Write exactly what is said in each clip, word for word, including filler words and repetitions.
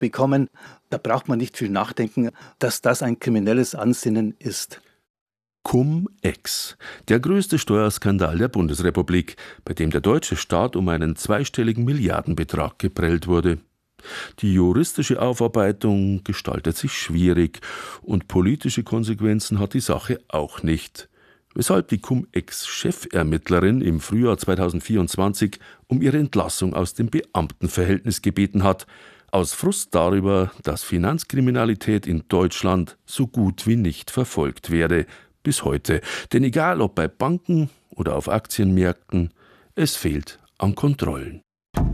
bekommen. Da braucht man nicht viel nachdenken, dass das ein kriminelles Ansinnen ist. Cum-Ex, der größte Steuerskandal der Bundesrepublik, bei dem der deutsche Staat um einen zweistelligen Milliardenbetrag geprellt wurde. Die juristische Aufarbeitung gestaltet sich schwierig und politische Konsequenzen hat die Sache auch nicht. Weshalb die Cum-Ex-Chefermittlerin im Frühjahr zweitausendvierundzwanzig um ihre Entlassung aus dem Beamtenverhältnis gebeten hat, aus Frust darüber, dass Finanzkriminalität in Deutschland so gut wie nicht verfolgt werde, bis heute. Denn egal ob bei Banken oder auf Aktienmärkten, es fehlt an Kontrollen.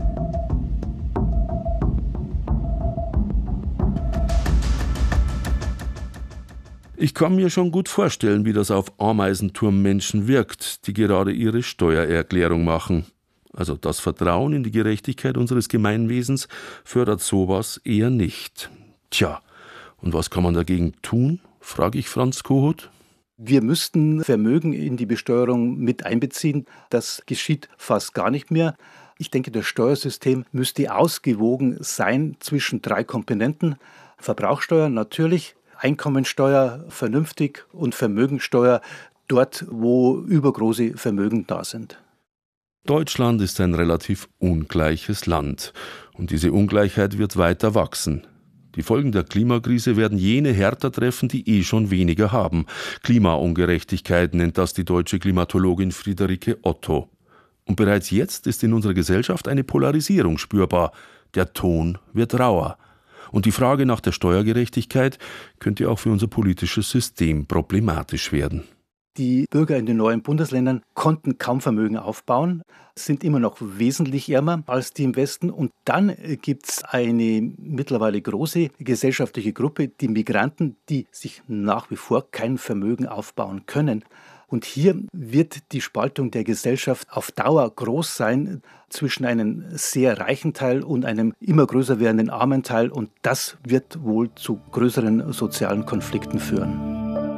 Ich kann mir schon gut vorstellen, wie das auf Ameisenturmmenschen wirkt, die gerade ihre Steuererklärung machen. Also das Vertrauen in die Gerechtigkeit unseres Gemeinwesens fördert sowas eher nicht. Tja, und was kann man dagegen tun, frage ich Franz Kohut. Wir müssten Vermögen in die Besteuerung mit einbeziehen. Das geschieht fast gar nicht mehr. Ich denke, das Steuersystem müsste ausgewogen sein zwischen drei Komponenten. Verbrauchsteuer natürlich, Einkommensteuer vernünftig und Vermögensteuer dort, wo übergroße Vermögen da sind. Deutschland ist ein relativ ungleiches Land und diese Ungleichheit wird weiter wachsen. Die Folgen der Klimakrise werden jene härter treffen, die eh schon weniger haben. Klimaungerechtigkeit nennt das die deutsche Klimatologin Friederike Otto. Und bereits jetzt ist in unserer Gesellschaft eine Polarisierung spürbar. Der Ton wird rauer. Und die Frage nach der Steuergerechtigkeit könnte auch für unser politisches System problematisch werden. Die Bürger in den neuen Bundesländern konnten kaum Vermögen aufbauen, sind immer noch wesentlich ärmer als die im Westen. Und dann gibt es eine mittlerweile große gesellschaftliche Gruppe, die Migranten, die sich nach wie vor kein Vermögen aufbauen können. Und hier wird die Spaltung der Gesellschaft auf Dauer groß sein zwischen einem sehr reichen Teil und einem immer größer werdenden armen Teil. Und das wird wohl zu größeren sozialen Konflikten führen.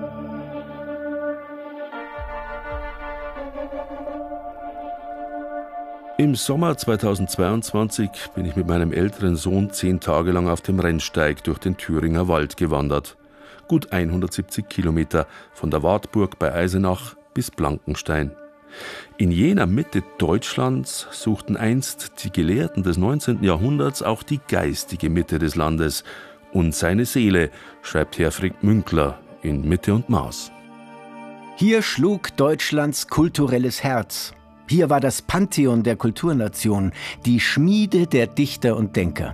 Im Sommer zweitausendzweiundzwanzig bin ich mit meinem älteren Sohn zehn Tage lang auf dem Rennsteig durch den Thüringer Wald gewandert. Gut hundertsiebzig Kilometer von der Wartburg bei Eisenach bis Blankenstein. In jener Mitte Deutschlands suchten einst die Gelehrten des neunzehnten Jahrhunderts auch die geistige Mitte des Landes und seine Seele, schreibt Herfried Münkler in Mitte und Maß. Hier schlug Deutschlands kulturelles Herz. Hier war das Pantheon der Kulturnation, die Schmiede der Dichter und Denker.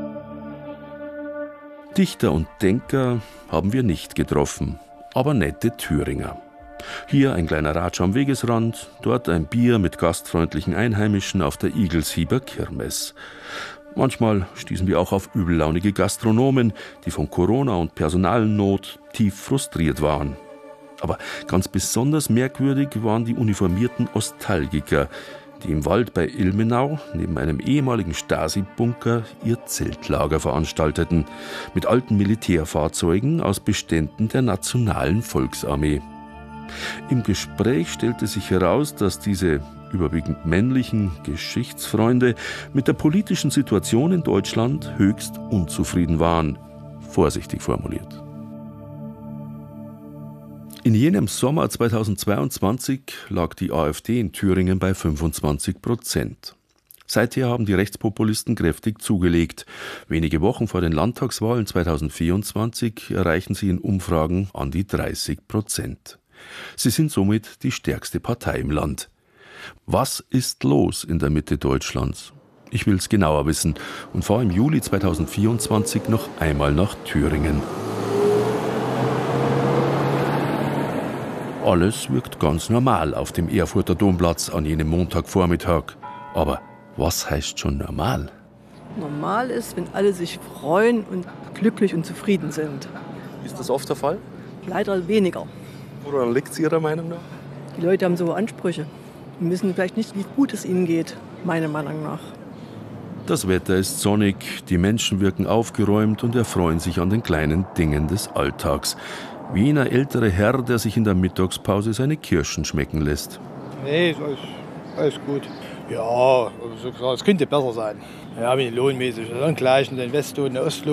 Dichter und Denker haben wir nicht getroffen, aber nette Thüringer. Hier ein kleiner Ratsch am Wegesrand, dort ein Bier mit gastfreundlichen Einheimischen auf der Igelshieber Kirmes. Manchmal stießen wir auch auf übellaunige Gastronomen, die von Corona und Personalnot tief frustriert waren. Aber ganz besonders merkwürdig waren die uniformierten Ostalgiker, die im Wald bei Ilmenau neben einem ehemaligen Stasi-Bunker ihr Zeltlager veranstalteten, mit alten Militärfahrzeugen aus Beständen der Nationalen Volksarmee. Im Gespräch stellte sich heraus, dass diese überwiegend männlichen Geschichtsfreunde mit der politischen Situation in Deutschland höchst unzufrieden waren, vorsichtig formuliert. In jenem Sommer zweitausendzweiundzwanzig lag die AfD in Thüringen bei fünfundzwanzig Prozent. Seither haben die Rechtspopulisten kräftig zugelegt. Wenige Wochen vor den Landtagswahlen zweitausendvierundzwanzig erreichen sie in Umfragen an die dreißig Prozent. Sie sind somit die stärkste Partei im Land. Was ist los in der Mitte Deutschlands? Ich will es genauer wissen und fahre im Juli zweitausendvierundzwanzig noch einmal nach Thüringen. Alles wirkt ganz normal auf dem Erfurter Domplatz an jenem Montagvormittag. Aber was heißt schon normal? Normal ist, wenn alle sich freuen und glücklich und zufrieden sind. Ist das oft der Fall? Leider weniger. Woran liegt es Ihrer Meinung nach? Die Leute haben so hohe Ansprüche und wissen vielleicht nicht, wie gut es ihnen geht, meiner Meinung nach. Das Wetter ist sonnig, die Menschen wirken aufgeräumt und erfreuen sich an den kleinen Dingen des Alltags. Wie jener ältere Herr, der sich in der Mittagspause seine Kirschen schmecken lässt. Nee, ist alles, alles gut. Ja, es könnte besser sein. Ja, wie lohnmäßig. Also gleich in den Westlohn, den Ostlohn.